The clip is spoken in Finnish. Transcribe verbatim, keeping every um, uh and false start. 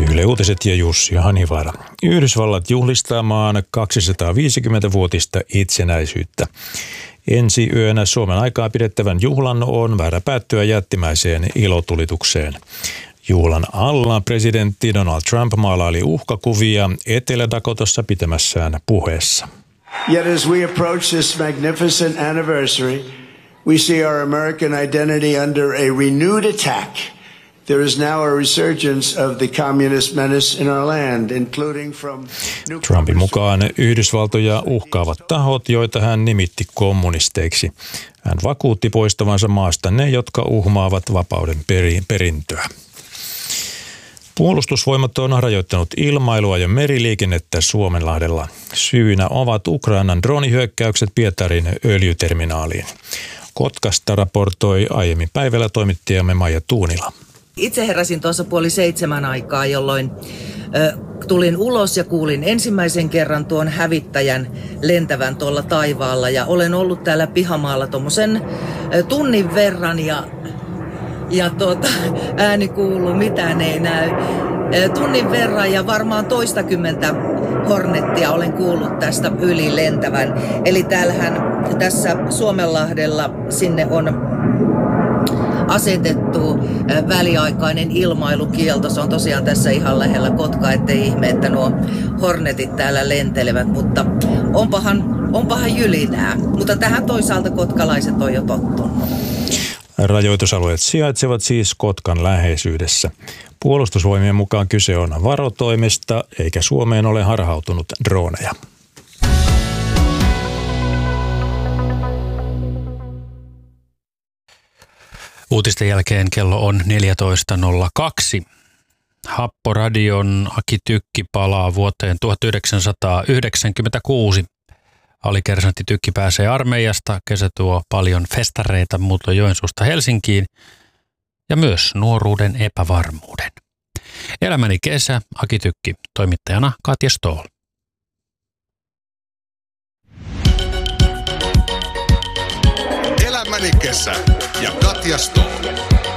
Yle Uutiset ja Jussi Hanivaara. Yhdysvallat juhlistaa maan kaksisataaviisikymmentävuotista itsenäisyyttä. Ensi yönä Suomen aikaa pidettävän juhlan on määrä päättyä jättimäiseen ilotulitukseen. Juhlan alla presidentti Donald Trump maalaili uhkakuvia Etelä-Dakotassa pitämässään puheessa. Yet as we approach this magnificent anniversary, we see our American identity under a renewed attack. There is now a resurgence of the communist menace in our land, including from... Trumpin mukaan Yhdysvaltoja uhkaavat tahot, joita hän nimitti kommunisteiksi. Hän vakuutti poistavansa maasta ne, jotka uhmaavat vapauden perintöä. Puolustusvoimat on rajoittanut ilmailua ja meriliikennettä Suomenlahdella. Syynä ovat Ukrainan droonihyökkäykset Pietarin öljyterminaaliin. Kotkasta raportoi aiemmin päivällä toimittajamme Maija Tuunila. Itse heräsin tuossa puoli seitsemän aikaa, jolloin ö, tulin ulos ja kuulin ensimmäisen kerran tuon hävittäjän lentävän tuolla taivaalla. Ja olen ollut täällä pihamaalla tuommoisen tunnin verran ja, ja tuota, ääni kuuluu, mitään ei näy. Tunnin verran ja varmaan toistakymmentä Hornettia olen kuullut tästä yli lentävän. Eli täällähän tässä Suomenlahdella sinne on asetettu väliaikainen ilmailukielto. Se on tosiaan tässä ihan lähellä Kotkaa, ettei ihme, että nuo Hornetit täällä lentelevät, mutta onpahan, onpahan jylinää. Mutta tähän toisaalta kotkalaiset on jo tottunut. Rajoitusalueet sijaitsevat siis Kotkan läheisyydessä. Puolustusvoimien mukaan kyse on varotoimesta, eikä Suomeen ole harhautunut drooneja. Uutisten jälkeen kello on neljätoista nolla kaksi. Happoradion Aki Tykki palaa vuoteen tuhatyhdeksänsataayhdeksänkymmentäkuusi. Alikersantti Tykki pääsee armeijasta. Kesä tuo paljon festareita muutto Joensuusta Helsinkiin ja myös nuoruuden epävarmuuden. Elämäni kesä, Aki Tykki, toimittajana Katja Stoll. Elämäni kesä ja Katja Stoll.